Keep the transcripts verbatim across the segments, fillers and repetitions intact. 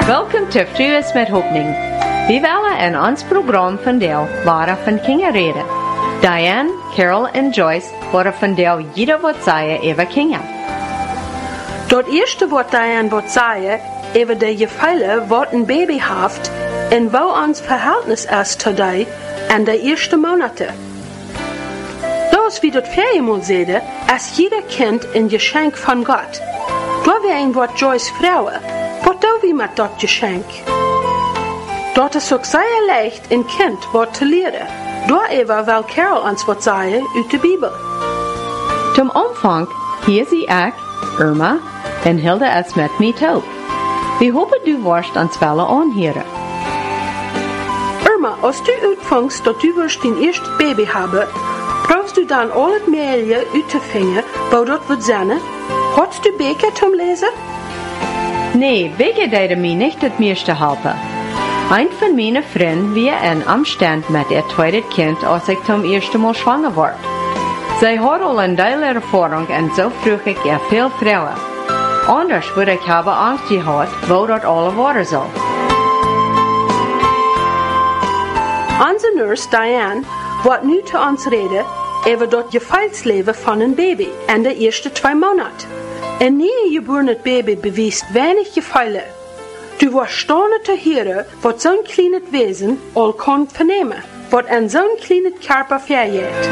Welkom til Frues met Hoopning. Vi willen in ons programma vandaag waren van kinderen reden. Diane, Carol en Joyce worden vandaag jeder wat zeggen over kinderen. Dat eerste wat Diane wat zeggen over de gevallen wat een baby heeft en wat ons verhältnis is tot die en de eerste maanden. Zoals we dat viermal zeiden, is jeder kind een geschenk van God. Door we een wat Joyce vrouwen, wat doen we met dat geschenk? Dat is ook zeer leicht een kind wat te leren. Door even wil Carol ons wat zeggen uit de Bibel. Zum Anfang hier zie ik, Irma en Hilde is met mij ook. We hopen du worst ons willen aanheren. Irma, als du uitvangst dat du wirst den eerste baby hebben, brauchst du dan al het meelje uit te vinden, wat dat wordt zijn? Hast du Beker zum Lesen? Nee, Beker deden mij niet het meeste helpen. Een van mijn vrienden wie in Amstand met het tweede kind als ik zum eerste Mal schwanger word. Zij had al een deel ervaring en zo vroeg ik er veel vrouwen. Anders would ik hebben angst gehad, wo dat alle worden zal. Onze nurse Diane wordt nu te ons reden over dat gevalsleven van een baby en de eerste twee maanden. Een nieuwgeboren baby bewijst weinig gevallen. Du wordt staande te horen wat zo'n klein wezen al kan vernemen, wat aan zo'n klein körper vergeet.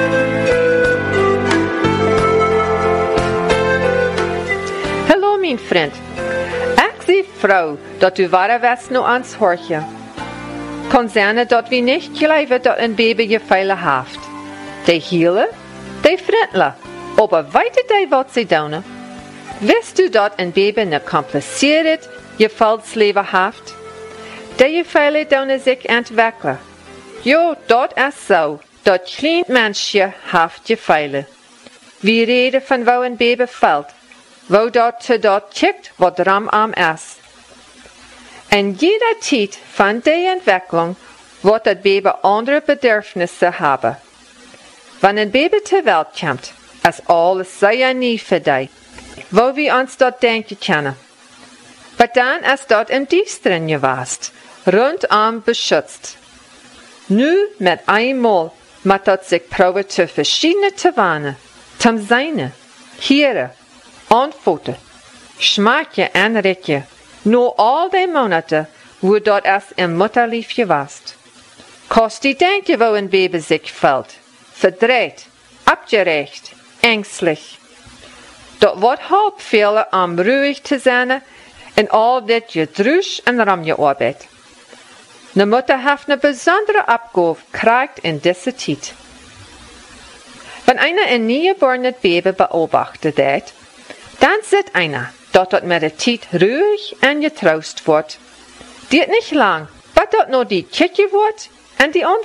Hallo mijn vriend. Ik zie vrouw dat u ware was nu ans hoortje. Kan zijn dat we niet geloven dat een baby gevallen heeft. Die hielen, die vriendelijk, aber weet die wat ze doen? Wist u dat een baby een compliceerd gevalsleven heeft? Die gevallen doen zich ontwikkelen. Jo, dat is zo, dat klein mensje heeft gevallen. We reden van waar een baby valt, waar dat te dat kijkt wat ramarm is. En jeder tijd van die ontwikkeling wordt dat baby andere bedürfnissen hebben. Wanneer een baby ter wereld komt, is alles zeer nieuw voor die, wo we ons dat denken kunnen. Maar dan is dat im diefstren geweest, rondom beschützt. Nu met eenmaal moet dat zich probeert te verschiedene te warnen, te zijn, heren, antwoorden, smaakje en ritje. Nu al die maanden wo dat is im Mutterlief geweest. Kost die denken wo een baby zich valt, verdreht, abgerecht, ängstlich. Dat wordt halb veel om ruhig te zijn en al dit gedruisch en ramgearbeid. De moeder heeft een bijzondere opgave krijgt in deze tijd. Wanneer een nieuwgeboren baby beobachtet wordt, dan ziet einer, dat dat met de tijd ruhig en getroost wordt. Die het niet lang, wat dat nou die kitje wordt en die